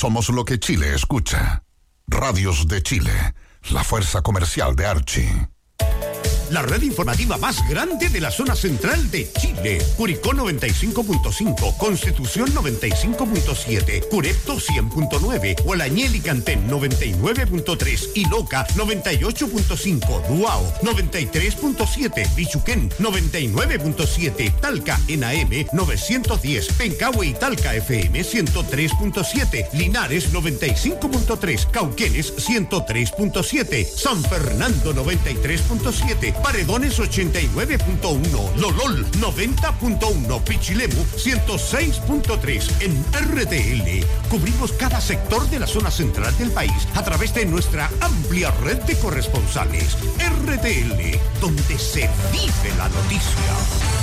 Somos lo que Chile escucha. Radios de Chile, la fuerza comercial de Archie. La red informativa más grande de la zona central de Chile. Curicó 95.5, Constitución 95.7, Curepto 100.9, Hualañel y Cantén 99.3 y Loca 98.5, Duao 93.7, Bichuquén 99.7, Talca en AM 910, Pencahue y Talca FM 103.7, Linares 95.3, Cauquenes 103.7, San Fernando 93.7, Paredones 89.1, Lolol 90.1, Pichilemu 106.3. En RTL cubrimos cada sector de la zona central del país a través de nuestra amplia red de corresponsales. RTL, donde se vive la noticia.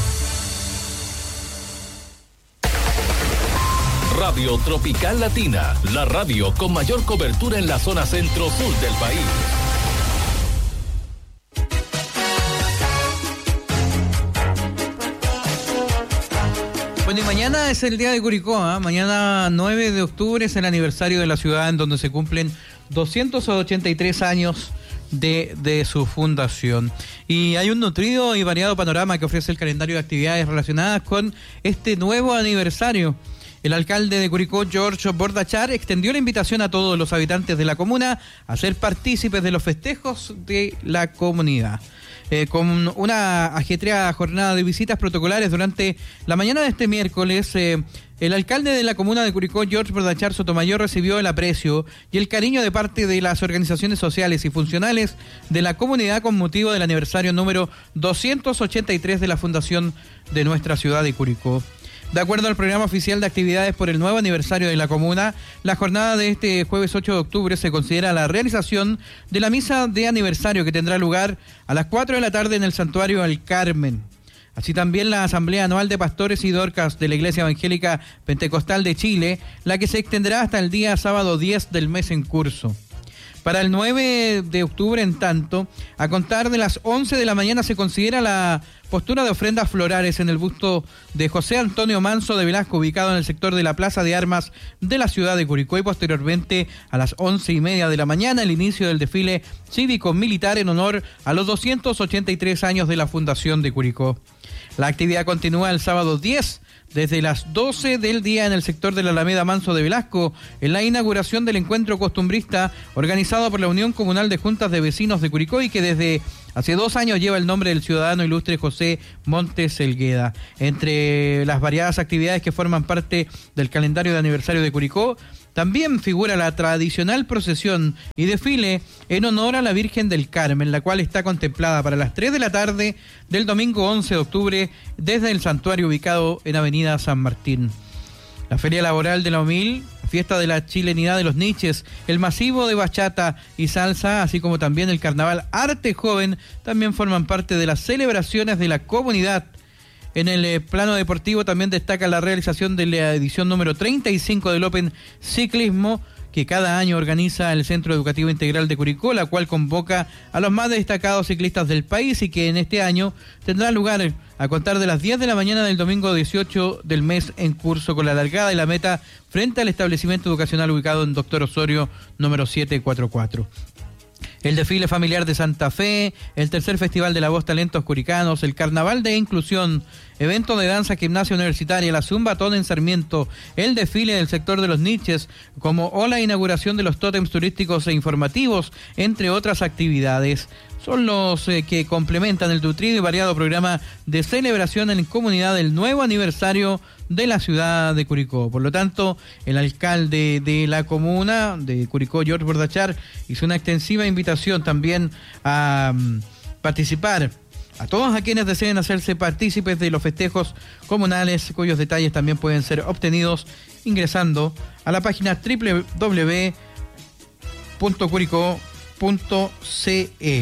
Radio Tropical Latina, la radio con mayor cobertura en la zona centro-sur del país. Bueno, y mañana es el día de Curicó, ¿eh? Mañana 9 de octubre es el aniversario de la ciudad en donde se cumplen 283 años de su fundación. Y hay un nutrido y variado panorama que ofrece el calendario de actividades relacionadas con este nuevo aniversario. El alcalde de Curicó, George Bordachar, extendió la invitación a todos los habitantes de la comuna a ser partícipes de los festejos de la comunidad. Con una ajetreada jornada de visitas protocolares durante la mañana de este miércoles, el alcalde de la comuna de Curicó, George Bordachar Sotomayor, recibió el aprecio y el cariño de parte de las organizaciones sociales y funcionales de la comunidad con motivo del aniversario número 283 de la fundación de nuestra ciudad de Curicó. De acuerdo al programa oficial de actividades por el nuevo aniversario de la comuna, la jornada de este jueves 8 de octubre se considera la realización de la misa de aniversario que tendrá lugar a las 4 de la tarde en el Santuario El Carmen. Así también la Asamblea Anual de Pastores y Dorcas de la Iglesia Evangélica Pentecostal de Chile, la que se extenderá hasta el día sábado 10 del mes en curso. Para el 9 de octubre, en tanto, a contar de las 11 de la mañana se considera la postura de ofrendas florales en el busto de José Antonio Manso de Velasco, ubicado en el sector de la Plaza de Armas de la ciudad de Curicó, y posteriormente a las 11:30 de la mañana el inicio del desfile cívico-militar en honor a los 283 años de la fundación de Curicó. La actividad continúa el sábado 10 desde las 12 del día en el sector de la Alameda Manso de Velasco, en la inauguración del encuentro costumbrista organizado por la Unión Comunal de Juntas de Vecinos de Curicó y que desde hace 2 años lleva el nombre del ciudadano ilustre José Montes Elgueda. Entre las variadas actividades que forman parte del calendario de aniversario de Curicó, también figura la tradicional procesión y desfile en honor a la Virgen del Carmen, la cual está contemplada para las 3 de la tarde del domingo 11 de octubre desde el santuario ubicado en Avenida San Martín. La Feria Laboral de la UMIL, Fiesta de la Chilenidad de los Niches, el masivo de bachata y salsa, así como también el Carnaval Arte Joven, también forman parte de las celebraciones de la comunidad. En el plano deportivo también destaca la realización de la edición número 35 del Open Ciclismo, que cada año organiza el Centro Educativo Integral de Curicó, la cual convoca a los más destacados ciclistas del país y que en este año tendrá lugar a contar de las 10 de la mañana del domingo 18 del mes en curso, con la largada y la meta frente al establecimiento educacional ubicado en Doctor Osorio número 744. El desfile familiar de Santa Fe, el tercer Festival de la Voz Talentos Curicanos, el Carnaval de Inclusión, evento de danza gimnasia universitaria, la Zumbatón en Sarmiento, el desfile del sector de los niches, como o la inauguración de los tótems turísticos e informativos, entre otras actividades. Son los que complementan el nutrido y variado programa de celebración en comunidad del nuevo aniversario de la ciudad de Curicó. Por lo tanto, el alcalde de la comuna de Curicó, George Bordachar, hizo una extensiva invitación también a participar a todos a quienes deseen hacerse partícipes de los festejos comunales, cuyos detalles también pueden ser obtenidos ingresando a la página www.curicó.cl.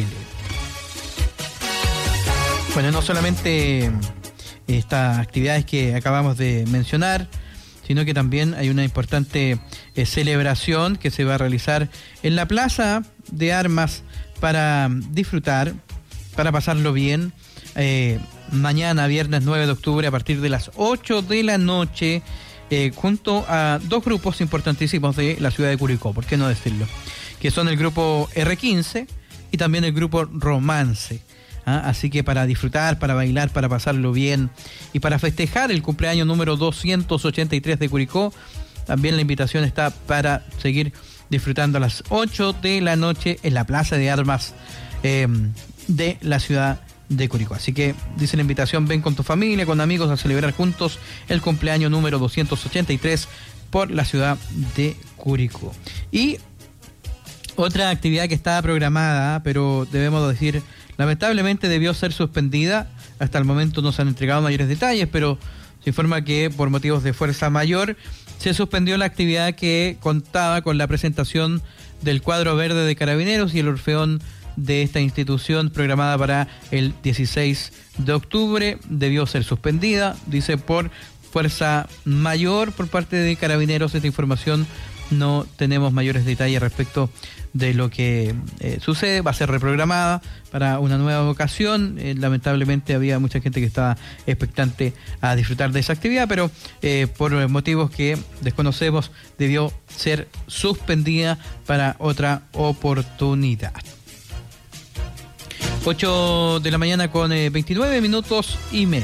Bueno, no solamente estas actividades que acabamos de mencionar, sino que también hay una importante celebración que se va a realizar en la Plaza de Armas para disfrutar, para pasarlo bien. Mañana, viernes 9 de octubre, a partir de las 8 de la noche, junto a dos grupos importantísimos de la ciudad de Curicó, ¿por qué no decirlo? Que son el grupo R15 y también el grupo Romance. Así que para disfrutar, para bailar, para pasarlo bien y para festejar el cumpleaños número 283 de Curicó, también la invitación está para seguir disfrutando a las 8 de la noche en la Plaza de Armas de la ciudad de Curicó. Así que dice la invitación, ven con tu familia, con amigos a celebrar juntos el cumpleaños número 283 por la ciudad de Curicó. Y otra actividad que estaba programada, pero debemos decir, lamentablemente debió ser suspendida. Hasta el momento no se han entregado mayores detalles, pero se informa que por motivos de fuerza mayor se suspendió la actividad que contaba con la presentación del cuadro verde de Carabineros y el Orfeón de esta institución programada para el 16 de octubre. Debió ser suspendida, dice, por fuerza mayor por parte de Carabineros. Esta información no tenemos mayores detalles respecto de lo que sucede. Va a ser reprogramada para una nueva ocasión. Lamentablemente había mucha gente que estaba expectante a disfrutar de esa actividad, pero por motivos que desconocemos debió ser suspendida para otra oportunidad. 8 de la mañana con 29 minutos y medio.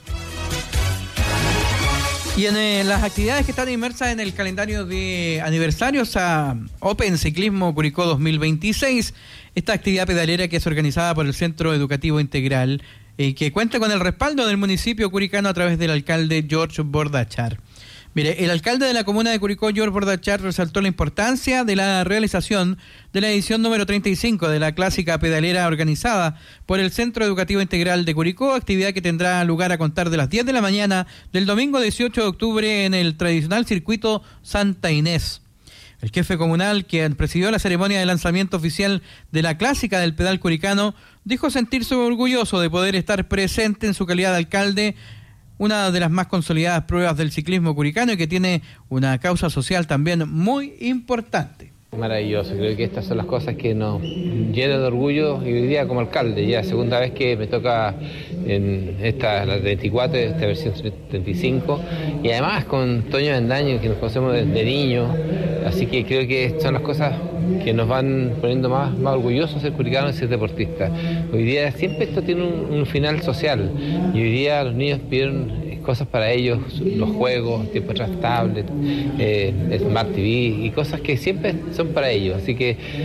Y en las actividades que están inmersas en el calendario de aniversarios a Open Ciclismo Curicó 2026, esta actividad pedalera que es organizada por el Centro Educativo Integral y que cuenta con el respaldo del municipio curicano a través del alcalde George Bordachar. Mire, el alcalde de la comuna de Curicó, George Bordachar, resaltó la importancia de la realización de la edición número 35 de la clásica pedalera organizada por el Centro Educativo Integral de Curicó, actividad que tendrá lugar a contar de las 10 de la mañana del domingo 18 de octubre en el tradicional circuito Santa Inés. El jefe comunal, quien presidió la ceremonia de lanzamiento oficial de la clásica del pedal curicano, dijo sentirse orgulloso de poder estar presente en su calidad de alcalde, una de las más consolidadas pruebas del ciclismo curicano y que tiene una causa social también muy importante. Maravilloso, creo que estas son las cosas que nos llenan de orgullo y hoy día como alcalde, ya segunda vez que me toca en la 34, esta versión 35, y además con Toño Bendaño, que nos conocemos desde niños, así que creo que son las cosas que nos van poniendo más orgullosos ser curicanos y ser deportistas. Hoy día siempre esto tiene un final social y hoy día los niños pidieron cosas para ellos, los juegos, tiempo atrás, tablet, Smart TV y cosas que siempre son para ellos, así que...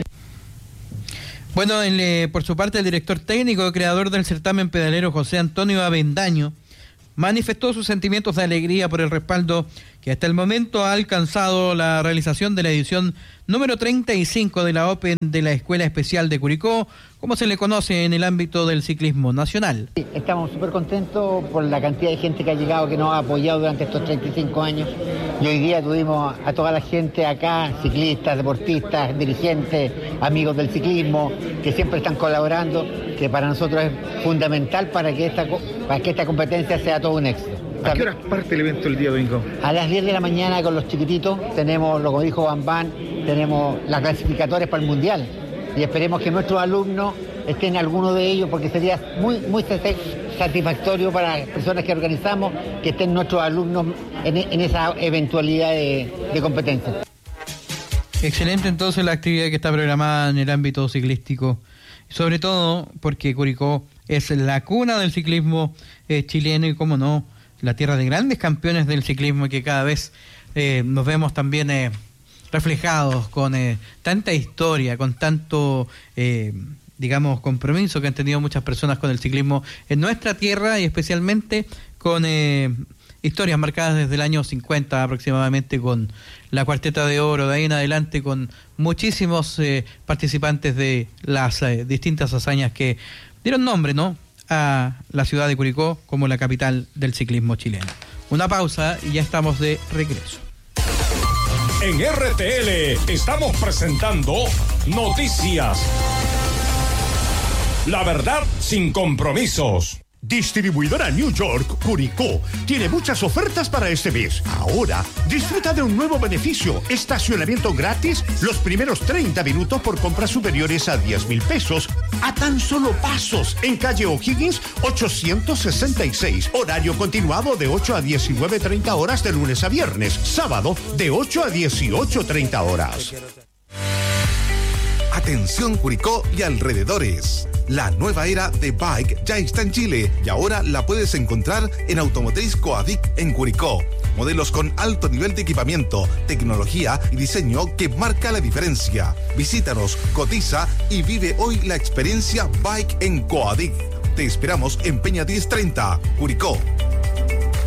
Bueno, por su parte el director técnico y creador del certamen pedalero José Antonio Avendaño manifestó sus sentimientos de alegría por el respaldo que hasta el momento ha alcanzado la realización de la edición número 35 de la Open de la Escuela Especial de Curicó, como se le conoce en el ámbito del ciclismo nacional. Estamos súper contentos por la cantidad de gente que ha llegado, que nos ha apoyado durante estos 35 años. Y hoy día tuvimos a toda la gente acá, ciclistas, deportistas, dirigentes, amigos del ciclismo, que siempre están colaborando, que para nosotros es fundamental para que esta competencia sea todo un éxito. ¿A qué horas parte el evento el día domingo? A las 10 de la mañana con los chiquititos, tenemos, como dijo Bambán, tenemos las clasificatorias para el Mundial. Y esperemos que nuestros alumnos estén alguno de ellos, porque sería muy satisfactorio para las personas que organizamos que estén nuestros alumnos en esa eventualidad de competencia. Excelente entonces la actividad que está programada en el ámbito ciclístico, sobre todo porque Curicó es la cuna del ciclismo chileno y, como no, la tierra de grandes campeones del ciclismo, que cada vez nos vemos también reflejados con tanta historia, con tanto, compromiso que han tenido muchas personas con el ciclismo en nuestra tierra y especialmente con historias marcadas desde el año 50 aproximadamente, con la Cuarteta de Oro, de ahí en adelante con muchísimos participantes de las distintas hazañas que dieron nombre, ¿no?, a la ciudad de Curicó como la capital del ciclismo chileno. Una pausa y ya estamos de regreso. En RTL estamos presentando Noticias. La verdad sin compromisos. Distribuidora New York Curicó tiene muchas ofertas para este mes. Ahora, disfruta de un nuevo beneficio. Estacionamiento gratis los primeros 30 minutos por compras superiores a 10,000 pesos a tan solo pasos en calle O'Higgins 866. Horario continuado de 8 a 19:30 horas de lunes a viernes. Sábado de 8 a 18:30 horas. Atención Curicó y alrededores. La nueva era de Bike ya está en Chile y ahora la puedes encontrar en Automotriz Coadic en Curicó. Modelos con alto nivel de equipamiento, tecnología y diseño que marca la diferencia. Visítanos, cotiza y vive hoy la experiencia Bike en Coadic. Te esperamos en Peña 1030, Curicó.